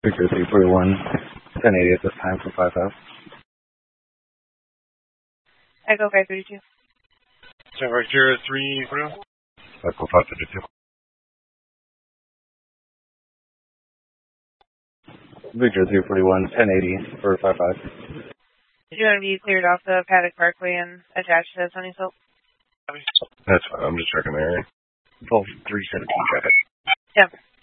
Victor 341, 1080 at this time for 55. Echo 532. Victor 341. Echo 532. Victor 341, 1080 for 55. Did you want to be cleared off the Paddock Parkway and attached to Sunny Slope? That's fine. I'm just checking the area. 12317 traffic. Yeah.